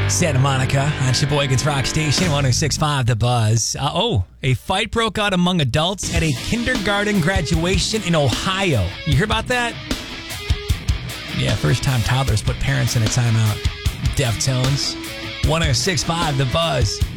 Santa Monica on Sheboygan's Rock Station, 106.5 The Buzz. A fight broke out among adults at a kindergarten graduation in Ohio. You hear about that? Yeah, first time toddlers put parents in a timeout. Deftones, 106.5 The Buzz.